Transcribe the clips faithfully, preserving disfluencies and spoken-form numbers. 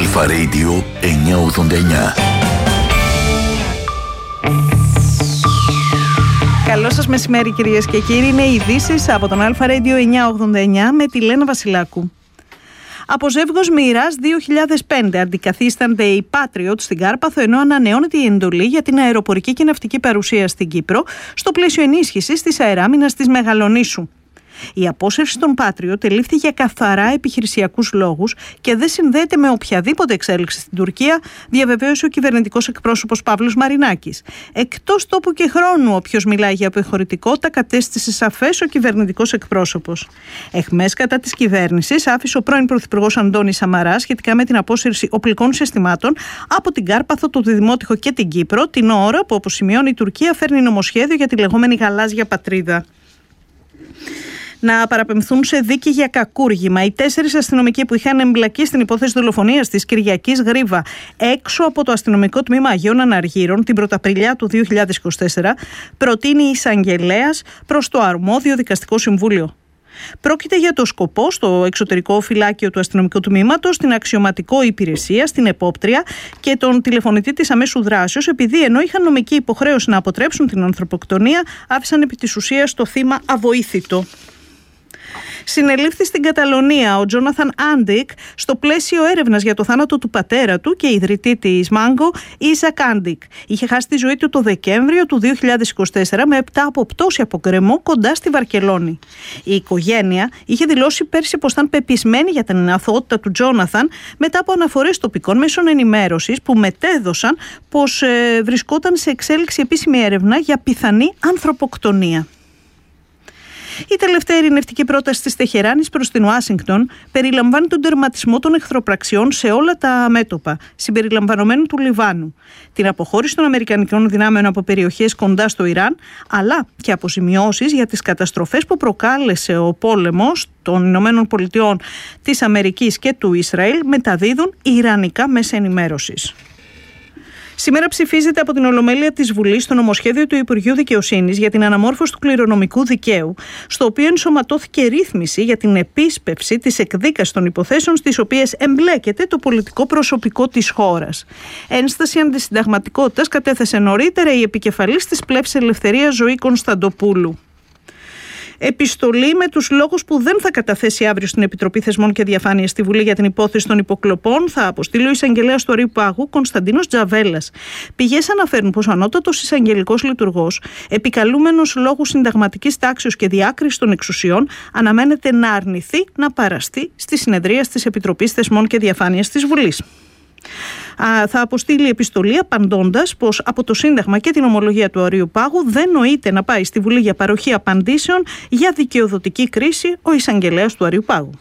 Αλφα Radio εννιακόσια ογδόντα εννιά. Καλό σας μεσημέρι κυρίες και κύριοι. Είναι οι ειδήσεις από τον Αλφα Radio εννιακόσια ογδόντα εννιά με τη Λένα Βασιλάκου. Από ζεύγος Μοίρας δύο χιλιάδες πέντε αντικαθίστανται οι Patriot στην Κάρπαθο, ενώ ανανεώνεται η εντολή για την αεροπορική και ναυτική παρουσία στην Κύπρο στο πλαίσιο ενίσχυσης της αεράμινας της Μεγαλονήσου. Η απόσυρση των Patriot ελήφθη για καθαρά επιχειρησιακούς λόγους και δεν συνδέεται με οποιαδήποτε εξέλιξη στην Τουρκία, διαβεβαίωσε ο κυβερνητικός εκπρόσωπος Παύλος Μαρινάκης. Εκτός τόπου και χρόνου, όποιος μιλάει για αποχωρητικότητα, κατέστησε σαφές ο κυβερνητικός εκπρόσωπος. Εχμές κατά της κυβέρνησης άφησε ο πρώην Πρωθυπουργός Αντώνης Σαμαράς σχετικά με την απόσυρση οπλικών συστημάτων από την Κάρπαθο, το Δημότυχο και την Κύπρο, την ώρα που, όπως σημειώνει, η Τουρκία φέρνει νομοσχέδιο για τη λεγόμενη γαλάζια πατρίδα. Να παραπεμφθούν σε δίκη για κακούργημα οι τέσσερις αστυνομικοί που είχαν εμπλακεί στην υπόθεση δολοφονίας της Κυριακής Γρίβα έξω από το αστυνομικό τμήμα Αγίων Αναργύρων την Πρωταπριλιά του δύο χιλιάδες είκοσι τέσσερα, προτείνει η εισαγγελέας προς το αρμόδιο δικαστικό συμβούλιο. Πρόκειται για το σκοπό στο εξωτερικό φυλάκιο του αστυνομικού τμήματος, την αξιωματικό υπηρεσία, στην επόπτρια και τον τηλεφωνητή της αμέσου δράσεως, επειδή ενώ είχαν νομική υποχρέωση να αποτρέψουν την ανθρωποκτονία, άφησαν επί της ουσίας το θύμα αβοήθητο. Συνελήφθη στην Καταλωνία ο Τζόναθαν Άντικ στο πλαίσιο έρευνας για το θάνατο του πατέρα του και ιδρυτή της Μάγκο, Ίζακ Άντικ. Είχε χάσει τη ζωή του το Δεκέμβριο του δύο χιλιάδες είκοσι τέσσερα με επτά από πτώση από γκρεμό κοντά στη Βαρκελόνη. Η οικογένεια είχε δηλώσει πέρσι πως ήταν πεπισμένη για την αθωότητα του Τζόναθαν μετά από αναφορές τοπικών μέσων ενημέρωσης που μετέδωσαν πως ε, βρισκόταν σε εξέλιξη επίσημη έρευνα για πιθανή ανθρωποκτονία. Η τελευταία ειρηνευτική πρόταση της Τεχεράνης προς την Ουάσιγκτον περιλαμβάνει τον τερματισμό των εχθροπραξιών σε όλα τα μέτωπα, συμπεριλαμβανομένου του Λιβάνου, την αποχώρηση των αμερικανικών δυνάμεων από περιοχές κοντά στο Ιράν, αλλά και αποζημιώσεις για τις καταστροφές που προκάλεσε ο πόλεμος των Ηνωμένων Πολιτειών, της Αμερικής και του Ισραήλ, μεταδίδουν ιρανικά μέσα ενημέρωσης. Σήμερα ψηφίζεται από την Ολομέλεια της Βουλής το νομοσχέδιο του Υπουργείου Δικαιοσύνης για την αναμόρφωση του κληρονομικού δικαίου, στο οποίο ενσωματώθηκε ρύθμιση για την επίσπευση της εκδίκασης των υποθέσεων στις οποίες εμπλέκεται το πολιτικό προσωπικό της χώρας. Ένσταση αντισυνταγματικότητας κατέθεσε νωρίτερα η επικεφαλής της Πλεύσης Ελευθερίας Ζωή Κωνσταντοπούλου. Επιστολή με τους λόγους που δεν θα καταθέσει αύριο στην Επιτροπή Θεσμών και Διαφάνειας στη Βουλή για την υπόθεση των υποκλοπών θα αποστείλει ο εισαγγελέας του Αρείου Πάγου, Κωνσταντίνος Τζαβέλας. Πηγές αναφέρουν πως ο ανώτατος εισαγγελικός λειτουργός, επικαλούμενος λόγου συνταγματικής τάξεως και διάκρισης των εξουσιών, αναμένεται να αρνηθεί να παραστεί στη συνεδρία της Επιτροπής Θεσμών και Διαφάνειας της Βουλής. Θα αποστείλει επιστολή απαντώντας πως από το Σύνταγμα και την ομολογία του Αρείου Πάγου δεν νοείται να πάει στη Βουλή για παροχή απαντήσεων για δικαιοδοτική κρίση ο εισαγγελέας του Αρείου Πάγου.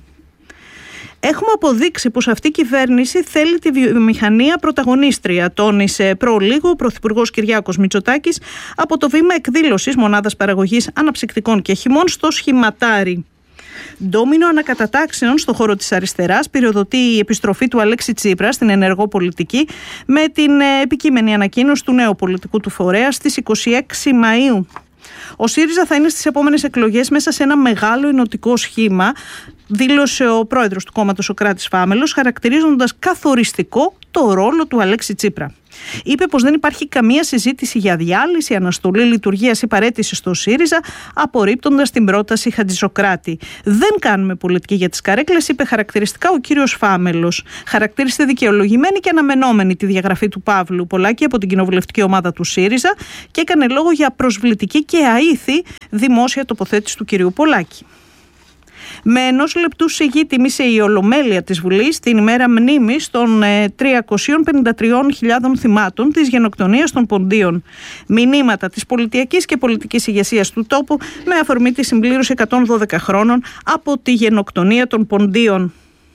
Έχουμε αποδείξει πως αυτή η κυβέρνηση θέλει τη βιομηχανία πρωταγωνίστρια, τόνισε προλίγο ο Πρωθυπουργός Κυριάκος Μητσοτάκης από το βήμα εκδήλωσης μονάδας παραγωγής αναψυκτικών και χυμών στο Σχηματάρι. Ντόμινο ανακατατάξεων στον χώρο της αριστεράς πυροδοτεί η επιστροφή του Αλέξη Τσίπρα στην ενεργό πολιτική με την επικείμενη ανακοίνωση του νέου πολιτικού του φορέα στις είκοσι έξι Μαΐου. Ο ΣΥΡΙΖΑ θα είναι στις επόμενες εκλογές μέσα σε ένα μεγάλο ενωτικό σχήμα, δήλωσε ο πρόεδρος του κόμματος ο Κράτης Φάμελος, χαρακτηρίζοντας καθοριστικό το ρόλο του Αλέξη Τσίπρα. Είπε πως δεν υπάρχει καμία συζήτηση για διάλυση, αναστολή λειτουργίας ή παραίτηση στο ΣΥΡΙΖΑ, απορρίπτοντας την πρόταση Χατζησοκράτη. Δεν κάνουμε πολιτική για τις καρέκλες, είπε χαρακτηριστικά ο κύριος Φάμελος. Χαρακτήρισε δικαιολογημένη και αναμενόμενη τη διαγραφή του Παύλου Πολάκη από την κοινοβουλευτική ομάδα του ΣΥΡΙΖΑ και έκανε λόγο για προσβλητική και αήθη δημόσια τοποθέτηση του κυρίου Πολάκη. Με ενός λεπτού σιγή τιμήσε η Ολομέλεια της Βουλής την ημέρα μνήμης των τριακόσιες πενήντα τρεις χιλιάδων θυμάτων της γενοκτονίας των Ποντίων. Μηνύματα της πολιτιακής και πολιτικής ηγεσίας του τόπου με αφορμή τη συμπλήρωση εκατόν δώδεκα χρόνων από τη γενοκτονία των Ποντίων.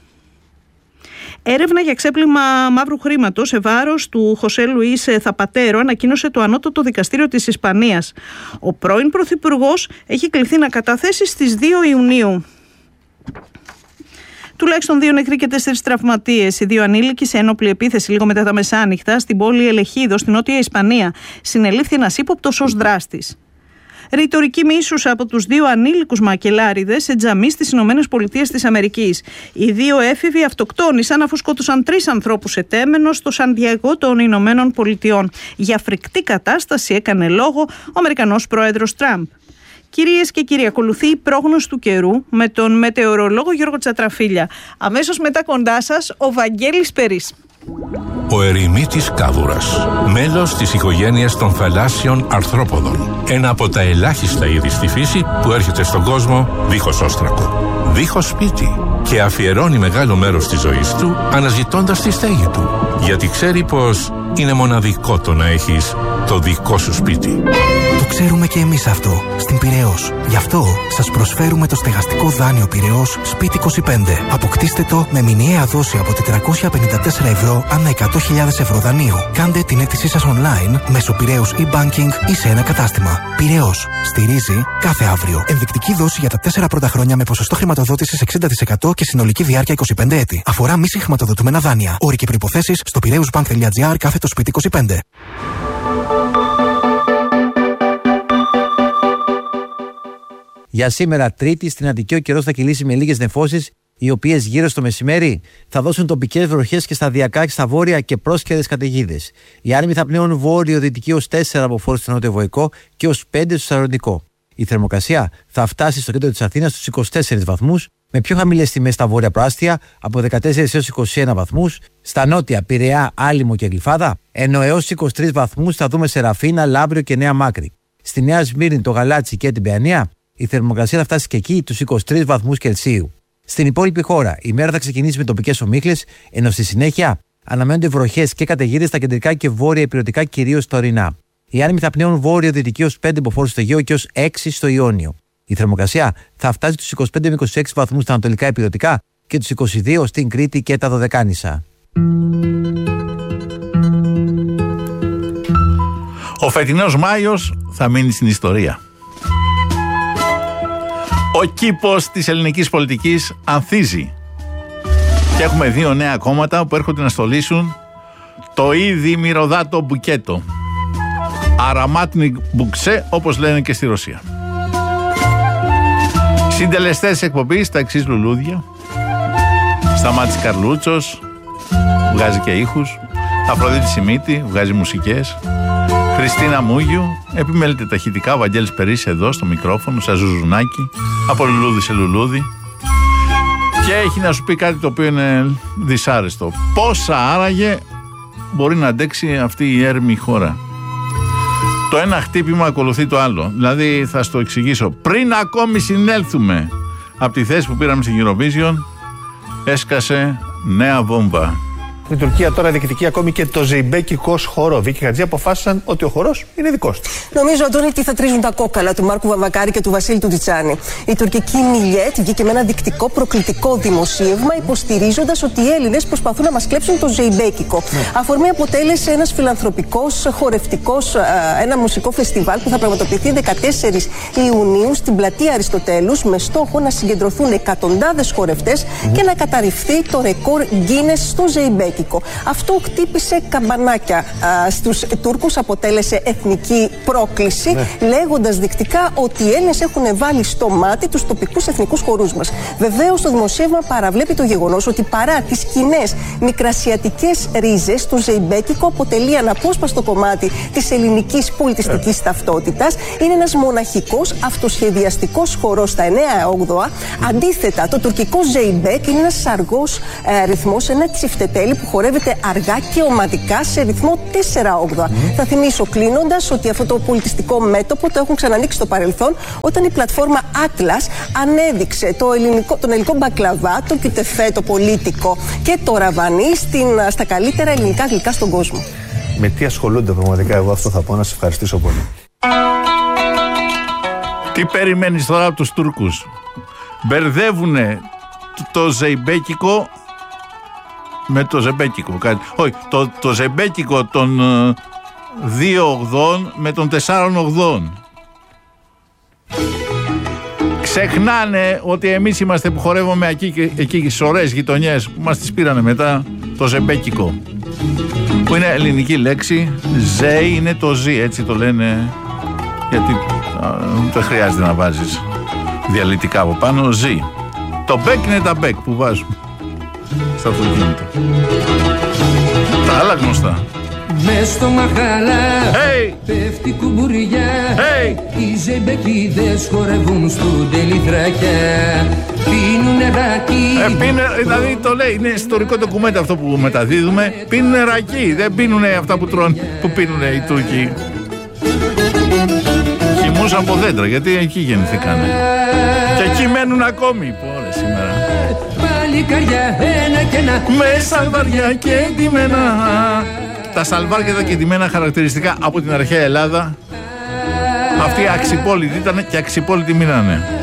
Έρευνα για ξέπλυμα μαύρου χρήματος σε βάρος του Χωσέ Λουίς Θαπατέρο ανακοίνωσε το Ανώτατο Δικαστήριο της Ισπανίας. Ο πρώην Πρωθυπουργός έχει κληθεί να καταθέσει στις δύο Ιουνίου. Τουλάχιστον δύο νεκροί και τέσσερις τραυματίες. Οι δύο ανήλικοι σε ένοπλη επίθεση λίγο μετά τα μεσάνυχτα στην πόλη Ελεχίδο, στην Νότια Ισπανία. Συνελήφθη ένας ύποπτος ως δράστης. Ρητορική μίσους από τους δύο ανήλικους μακελάριδες σε τζαμί στις Ηνωμένες Πολιτείες της Αμερικής. Οι δύο έφηβοι αυτοκτόνησαν αφού σκότωσαν τρεις ανθρώπους ετέμενος στο Σαντιαγκό των Ηνωμένων Πολιτειών. Για φρικτή κατάσταση έκανε λόγο ο Αμερικανός πρόεδρος Τραμπ. Κυρίες και κύριοι, ακολουθεί η πρόγνωση του καιρού με τον μετεωρολόγο Γιώργο Τσατραφίλια. Αμέσως μετά κοντά σας ο Βαγγέλης Περής. Ο ερημίτης κάβουρας, μέλος της οικογένειας των θαλάσσιων αρθρόποδων. Ένα από τα ελάχιστα είδη στη φύση που έρχεται στον κόσμο δίχως όστρακο, δίχως σπίτι και αφιερώνει μεγάλο μέρος της ζωής του αναζητώντας τη στέγη του. Γιατί ξέρει πως είναι μοναδικό το να έχεις το δικό σου σπίτι. Το ξέρουμε και εμείς αυτό στην Πειραιώς. Γι' αυτό σας προσφέρουμε το στεγαστικό δάνειο Πειραιώς Σπίτι είκοσι πέντε. Αποκτήστε το με μηνιαία δόση από τετρακόσια πενήντα τέσσερα ευρώ ανά εκατό χιλιάδες ευρώ δανείου. Κάντε την αίτησή σας online μέσω Πειραιώς e-banking ή σε ένα κατάστημα. Πειραιώς. Στηρίζει κάθε αύριο. Ενδεικτική δόση για τα τέσσερα πρώτα χρόνια με ποσοστό χρηματοδότησης εξήντα τοις εκατό και συνολική διάρκεια είκοσι πέντε έτη. Αφορά μη συγχρηματοδοτούμενα δάνεια. Όροι και προϋποθέσεις στο πειραιούσbank.gr κάθετο σπίτι είκοσι πέντε. Για σήμερα, Τρίτη, στην Αττική ο καιρός θα κυλήσει με λίγες νεφώσεις, οι οποίες γύρω στο μεσημέρι θα δώσουν τοπικές βροχές και σταδιακά στα βόρεια και πρόσχερες καταιγίδες. Οι άνεμοι θα πνέουν βόρειο-δυτική ως τέσσερα από φόρ στο νότιο-βοϊκό και ως πέντε στο σαροντικό. Η θερμοκρασία θα φτάσει στο κέντρο της Αθήνας στους είκοσι τέσσερις βαθμούς, με πιο χαμηλές τιμές στα βόρεια προάστια από δεκατέσσερις έως είκοσι ένα βαθμούς, στα νότια Πειραιά, Άλυμο και Γλυφάδα, ενώ έως είκοσι τρεις βαθμούς θα δούμε σε Ραφίνα, Λάμπριο και Νέα Μάκρη. Στη Νέα Σμύρνη, το Γαλάτσι και την Παιανία, η θερμοκρασία θα φτάσει και εκεί τους είκοσι τρεις βαθμούς Κελσίου. Στην υπόλοιπη χώρα, η μέρα θα ξεκινήσει με τοπικές ομίχλες, ενώ στη συνέχεια αναμένονται βροχές και καταιγίδες στα κεντρικά και βόρεια υπηρετικά, κυρίως στα ορεινά. Οι άνεμοι θα πνέουν βόρειο-δυτική ως πέντε από φόρ στο Αιγαίο και ως έξι στο Ιόνιο. Η θερμοκρασία θα φτάσει τους είκοσι πέντε με είκοσι έξι βαθμούς στα ανατολικά υπηρετικά και τους είκοσι δύο στην Κρήτη και τα Δωδεκάνησα. Ο φετινός Μάιος θα μείνει στην ιστορία. Ο κήπος της ελληνικής πολιτικής ανθίζει. Και έχουμε δύο νέα κόμματα που έρχονται να στολίσουν το ήδη μυρωδάτο μπουκέτο. Αραμάτνικ μπουξέ, όπως λένε και στη Ρωσία. Συντελεστές της εκπομπής, τα εξής λουλούδια. Σταμάτης Καρλούτσος, βγάζει και ήχους. Αφροδίτη Σιμίτη, βγάζει μουσικές. Χριστίνα Μούγιου, επιμέλεται ταχυτικά. Βαγγέλης Περής εδώ στο μικρόφωνο, σαν ζουζουνάκι, από λουλούδι σε λουλούδι. Και έχει να σου πει κάτι το οποίο είναι δυσάρεστο. Πόσα άραγε μπορεί να αντέξει αυτή η έρμη χώρα? Το ένα χτύπημα ακολουθεί το άλλο. Δηλαδή, θα στο εξηγήσω. Πριν ακόμη συνέλθουμε από τη θέση που πήραμε στην Eurovision, έσκασε νέα βόμβα. Η Τουρκία τώρα διεκδικεί ακόμη και το ζεϊμπέκικο χορό. Βίκυ Χατζή αποφάσισαν ότι ο χορός είναι δικός του. Νομίζω, Αντώνη, τι θα τρίζουν τα κόκαλα του Μάρκου Βαμβακάρη και του Βασίλη του Τιτσάνη. Η τουρκική Μιλιέτ βγήκε με ένα δεικτικό προκλητικό δημοσίευμα, υποστηρίζοντας ότι οι Έλληνες προσπαθούν να μας κλέψουν το ζεϊμπέκικο. Ναι. Αφορμή αποτέλεσε ένας φιλανθρωπικός, χορευτικός, ένα μουσικό φεστιβάλ που θα πραγματοποιηθεί δεκατέσσερις Ιουνίου στην πλατεία Αριστοτέλους, με στόχο να συγκεντρωθούν εκατοντάδες χορευτές mm. και να καταρριφθεί το ρεκόρ Guinness στο ζεϊμπέκικο. Αυτό χτύπησε καμπανάκια α, στους Τούρκους, αποτέλεσε εθνική πρόκληση, ναι. λέγοντας δεικτικά ότι οι Έλληνες έχουν βάλει στο μάτι τους τοπικούς εθνικούς χορούς μας. Βεβαίως, το δημοσίευμα παραβλέπει το γεγονός ότι παρά τις κοινές μικρασιατικές ρίζες, το ζεϊμπέκικο αποτελεί αναπόσπαστο κομμάτι της ελληνικής πολιτιστικής yeah. ταυτότητας. Είναι ένας μοναχικός αυτοσχεδιαστικός χορός στα εννέα όγδοα. Mm. Αντίθετα, το τουρκικό ζεϊμπέκ είναι ένας αργός ε, ρυθμός, ένα τσιφτετέλι που χορεύεται αργά και ομαδικά σε ρυθμό τέσσερα όγδοα. Mm. Θα θυμίσω κλείνοντας ότι αυτό το πολιτιστικό μέτωπο το έχουν ξανανοίξει στο παρελθόν, όταν η πλατφόρμα Atlas ανέδειξε το ελληνικό, τον ελληνικό μπακλαβά, το κιουτεφέ, το πολίτικο και το ραβανί στην, στα καλύτερα ελληνικά γλυκά στον κόσμο. Με τι ασχολούνται πραγματικά, εγώ αυτό θα πω, να σε ευχαριστήσω πολύ. Τι περιμένεις τώρα από τους Τούρκους? Μπερδεύουνε το, το ζεϊμπέκικο με το ζεμπέκικο. Όχι, το, το ζεμπέκικο των uh, δύο ογδών με των τεσσάρων ογδών. Ξεχνάνε ότι εμείς είμαστε που χορεύουμε εκεί, εκεί στις ωραίες γειτονιές που μας τις πήρανε μετά το ζεμπέκικο, που είναι ελληνική λέξη. Ζέι είναι το ζή, έτσι το λένε, γιατί Δεν χρειάζεται να βάζεις διαλυτικά από πάνω. Ζει. Το μπέκ είναι τα μπέκ που βάζουμε στα αυτοκίνητα. Τα άλλα γνωστά. Μες στο μαχαλά hey! πέφτει κουμπουριά hey! Οι ζεμπεκίδες χορεύουν στον τελειθράκια. Πίνουν νεράκι ε, πίνε, δηλαδή το λέει, είναι ιστορικό ντοκουμέντο αυτό που μεταδίδουμε. Πίνουν νεράκι, δεν πίνουν αυτά που τρώνε, που πίνουν οι Τούρκοι. Χυμούς από δέντρα, γιατί εκεί γεννηθήκανε. Και εκεί μένουν ακόμη. Πόρε σήμερα. Παλικαριά ένα και ένα, με σαλβαριά και ντυμένα. Τα σαλβάρια τα κεντυμένα χαρακτηριστικά από την αρχαία Ελλάδα. Αυτοί αξιπόλοιτοι ήταν και αξιπόλοιτοι μείνανε.